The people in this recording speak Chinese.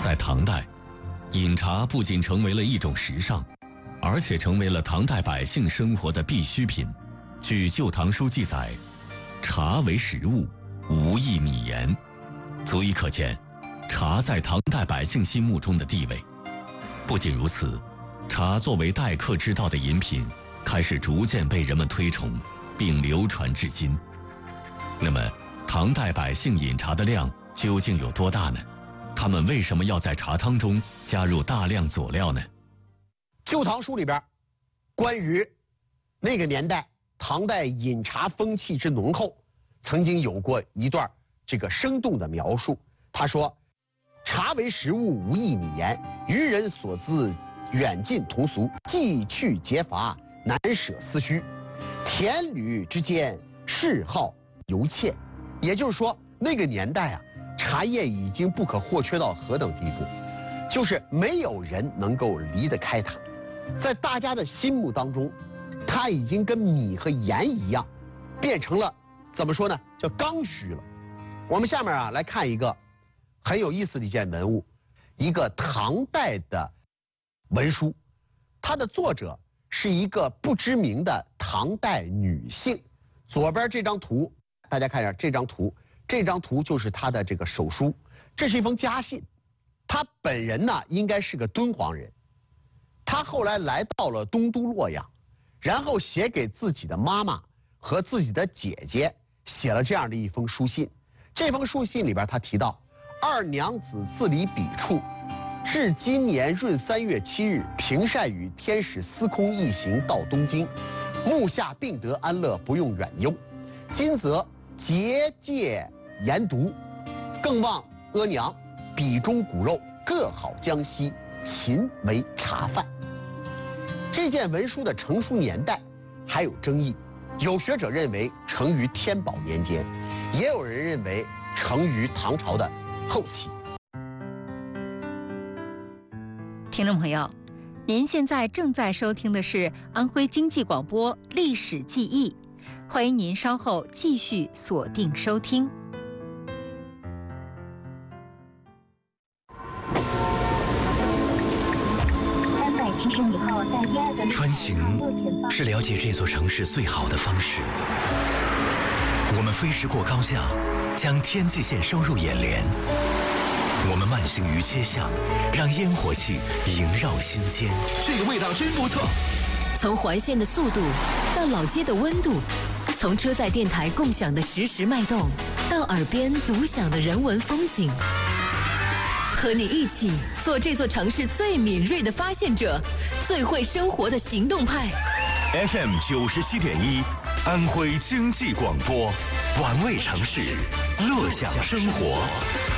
在唐代，饮茶不仅成为了一种时尚，而且成为了唐代百姓生活的必需品。据《旧唐书》记载，茶为食物，无益米盐，足以可见茶在唐代百姓心目中的地位。不仅如此，茶作为待客之道的饮品，开始逐渐被人们推崇，并流传至今。那么，唐代百姓饮茶的量究竟有多大呢？他们为什么要在茶汤中加入大量佐料呢？《 旧唐书》里边，关于那个年代唐代饮茶风气之浓厚，曾经有过一段这个生动的描述。他说：“茶为食物，无益米盐，愚人所资，远近同俗，既去节乏，难舍思虚。田履之间，嗜好犹怯。”也就是说，那个年代啊，茶叶已经不可或缺到何等地步，就是没有人能够离得开它。在大家的心目当中，它已经跟米和盐一样，变成了怎么说呢？叫刚需了。我们下面啊来看一个很有意思的一件文物，一个唐代的文书，它的作者是一个不知名的唐代女性。左边这张图，大家看一下这张图，这张图就是她的这个手书，这是一封家信。她本人呢应该是个敦煌人，她后来来到了东都洛阳，然后写给自己的妈妈和自己的姐姐，写了这样的一封书信。这封书信里边，她提到二娘子自离彼处，至今年闰3月7日，平善与天使司空一行到东京，目下病得安乐，不用远忧。今则结界研读，更望阿娘笔中骨肉各好江西，勤为茶饭。这件文书的成书年代还有争议，有学者认为成于天宝年间，也有人认为成于唐朝的后期。 听众朋友，您现在正在收听的是安徽经济广播历史记忆，欢迎您稍后继续锁定收听。 穿行是了解这座城市最好的方式。我们飞驰过高架，将天际线收入眼帘。我们慢行于街巷，让烟火气萦绕心间。 这个味道真不错。 从环线的速度到老街的温度，从车载电台共享的实时脉动，到耳边独享的人文风景。和你一起做这座城市最敏锐的发现者，最会生活的行动派。 FM 97.1，安徽经济广播，玩味城市，乐享生活。